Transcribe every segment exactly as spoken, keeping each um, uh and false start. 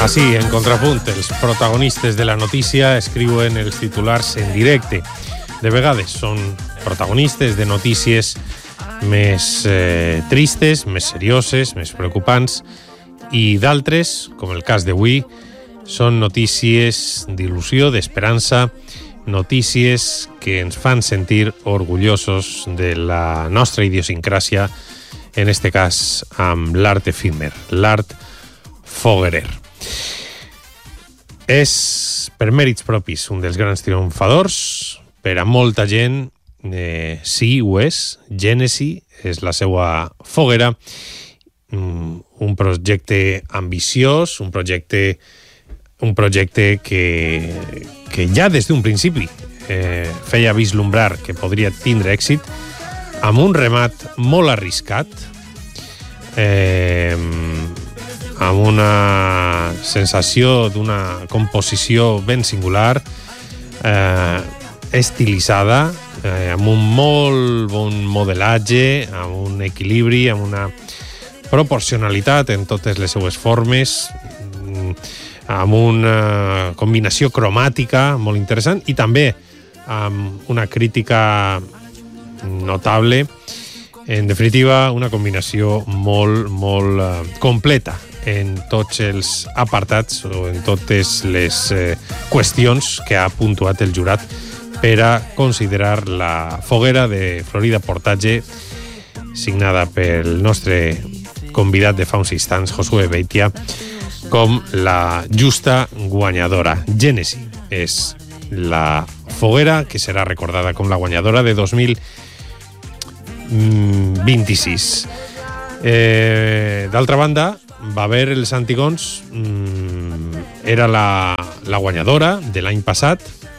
Així, en contrapunt, els protagonistes de la notícia escriuen els titulars en directe. De vegades són protagonistes de notícies més eh, tristes, més serioses, més preocupants, i d'altres, com el cas d'avui, són notícies d'il·lusió, d'esperança, notícies que ens fan sentir orgullosos de la nostra idiosincràsia, en este cas amb l'art efímer, l'art foguerer. És, per mèrits propis, un dels grans triomfadors. Per a molta gent, eh, sí, ho és. Gènesi és la seva foguera. Mm, un projecte ambiciós, un projecte, un projecte que, que ja des d'un principi eh, feia vislumbrar que podria tindre èxit, amb un remat molt arriscat, eh, amb una sensació d'una composició ben singular, eh, estilitzada, eh, amb un molt bon modelatge, amb un equilibri, amb una proporcionalitat en totes les seues formes, amb una combinació cromàtica molt interessant i també amb una crítica notable. En definitiva, una combinació molt, molt uh, completa en tots els apartats o en totes les eh, qüestions que ha puntuat el jurat per a considerar la foguera de Florida Portatge, signada pel nostre convidat de fa uns instants, Josué Beitia, com la justa guanyadora. Gènesi és la foguera que serà recordada com la guanyadora de dos mil vint-i-sis. Eh, D'altra banda, va haver els Antigons, mm, era la, la guanyadora de l'any passat,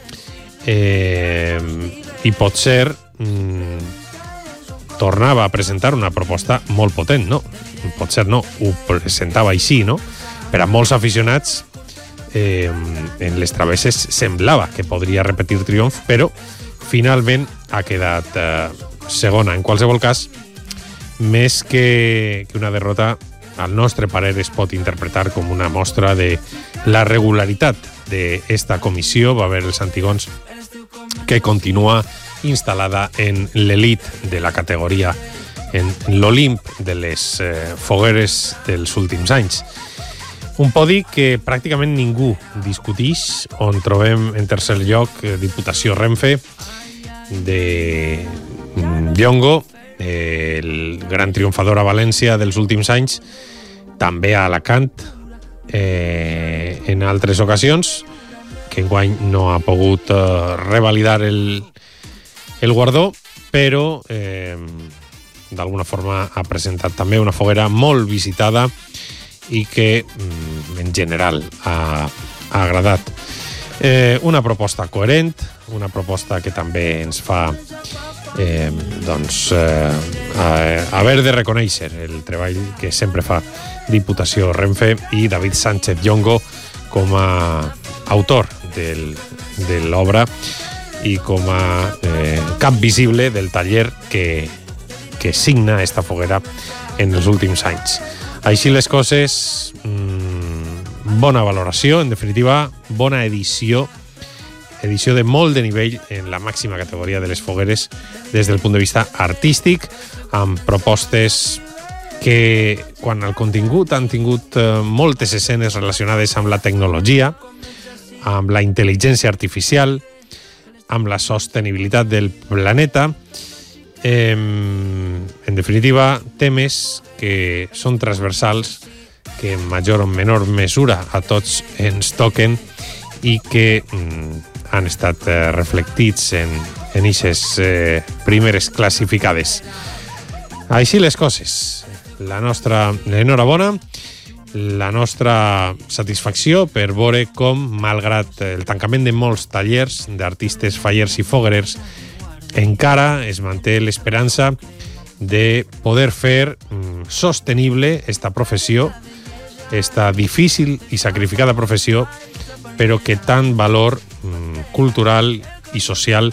eh, i potser mm, tornava a presentar una proposta molt potent, no? Potser no, ho presentava així, no? Per a molts aficionats, eh, en les travesses semblava que podria repetir triomf, però finalment ha quedat eh, segona. En qualsevol cas, més que, que una derrota, al nostre parer es pot interpretar com una mostra de la regularitat d'esta comissió. Va haver els Antigons que continua instal·lada en l'elit de la categoria, en l'Olimp de les eh, fogueres dels últims anys. Un podi que pràcticament ningú discutix, on trobem en tercer lloc eh, Diputació Renfe de Diongo, eh, el gran triomfador a València dels últims anys, també a Alacant eh, en altres ocasions, que enguany no ha pogut eh, revalidar el, el guardó, però eh, d'alguna forma ha presentat també una foguera molt visitada i que en general ha, ha agradat. Eh, una proposta coherent, una proposta que també ens fa eh, doncs, eh, haver de reconèixer el treball que sempre fa Diputació Renfe i David Sánchez Diongo com a autor del, de l'obra i com a eh, cap visible del taller que, que signa esta foguera en els últims anys. Així les coses, mmm, bona valoració, en definitiva, bona edició, edició de molt de nivell en la màxima categoria de les fogueres des del punt de vista artístic, amb propostes que, quan el contingut han tingut eh, moltes escenes relacionades amb la tecnologia, amb la intel·ligència artificial, amb la sostenibilitat del planeta, eh, en definitiva, temes que són transversals, que en major o menor mesura a tots ens toquen i que mm, han estat eh, reflectits en en eixes eh, primeres classificades. Així les coses. La nostra enhorabona, la nostra satisfacció per veure com, malgrat el tancament de molts tallers d'artistes fallers i foguerers, encara es manté l'esperança de poder fer mm, sostenible esta professió, esta difícil i sacrificada professió, però que tant valor mm, cultural i social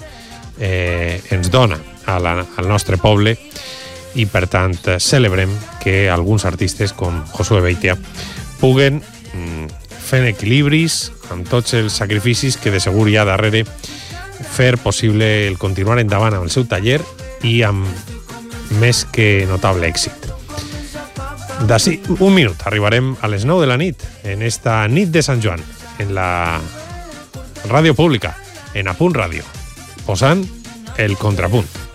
eh, ens dona a la, al nostre poble, i per tant celebrem que alguns artistes com Josué Beitia puguen mm, fent equilibris, amb tots els sacrificis que de segur hi ha darrere fer possible el continuar endavant amb el seu taller i amb més que notable èxit. D'ací un minut arribarem a les nou de la nit en esta nit de Sant Joan en la ràdio pública, en Apunt Ràdio, posant el contrapunt.